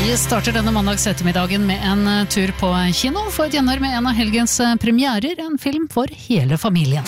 Vi starter denne mandags ettermiddagen med en tur på kino for et gjenhør med en av helgens premierer, en film for hele familien.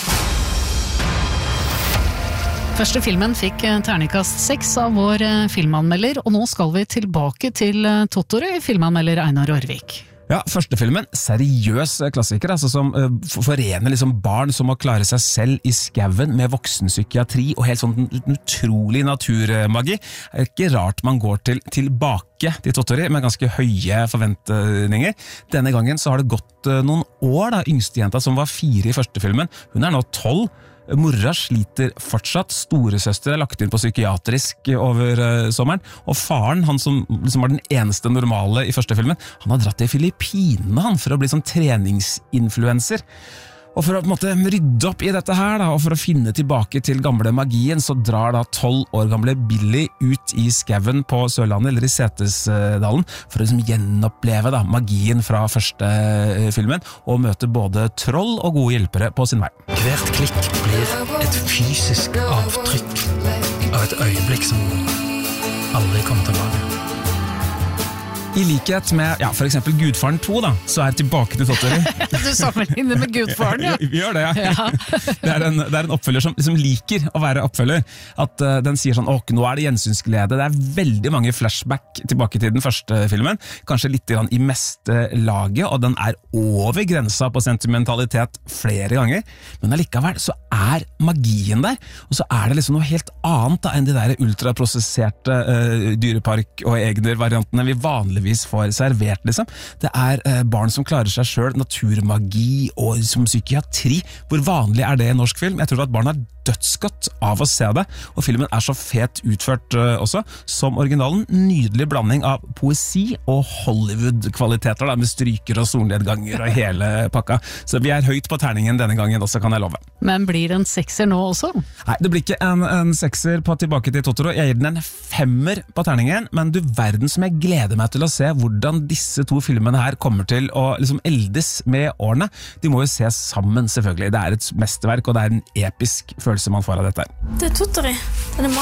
Første filmen fikk terningkast 6 av vår filmanmelder, og nå skal vi tilbake til Totoro, filmanmelder Einar Orvik. Ja, første filmen, seriøs klassiker, altså som forener liksom barn som må klare seg selv i skauen med voksenpsykiatri og helt sånn utrolig naturmagi. Det er ikke rart man går tilbake til Tottori med ganske høye forventninger. Denne gangen så har det gått noen år, da. Yngstejenta som var 4 i første filmen, hun er nå 12. Mora sliter fortsatt, storesøster er lagt inn på psykiatrisk over sommeren, og faren, han som liksom var den eneste normale i første filmen, han har dratt til Filippinene for å bli sånn treningsinfluencer. Og for å på en måte rydde opp i dette her, da, og for å finne tilbake til gamle magien, så drar da 12 år gamle Billy ut i skauen på Sørlandet, eller i Setesdalen, for å liksom gjenoppleve da, magien fra første filmen, og møte både troll og gode hjelpere på sin vei. Hvert klikk blir et fysisk avtrykk av et øyeblikk som aldri kommer tilbake. I likhet med, ja, for eksempel Gudfaren 2 da, så er tilbake til Tottori. Du sammenligner med Gudfaren, ja. Vi gjør det, ja. Det er en oppfølger som liksom liker å være oppfølger. At den sier sånn, nå er det gjensynsglede. Det er veldig mange flashback tilbake til den første filmen. Kanskje litt grann i meste laget, og den er over grensa på sentimentalitet flere ganger. Men allikevel så er magien der, og så er det liksom noe helt annet da, enn de der ultraprosesserte dyrepark- og Egner-variantene vi vanligvis får servert, liksom. Det er barn som klarer seg selv, naturmagi og som psykiatri. Hvor vanlig er det i norsk film? Jeg tror at barn har dødsgodt av å se det, og filmen er så fet utført også, som originalen. Nydelig blanding av poesi og Hollywood-kvaliteter, da, med stryker og solnedganger og hele pakka. Så vi er høyt på terningen denne gangen også, kan jeg love. Men blir det en 6er nå også? Nei, det blir ikke en 6er på tilbake til Totoro. Jeg gir den en 5er på terningen, men du verden som jeg gleder meg til å se hvordan disse to filmene her kommer til å liksom eldes med årene. De må jo ses sammen, selvfølgelig. Det er et mesterverk, og det er en episk følelse man får av dette. Det er Tottori. Den er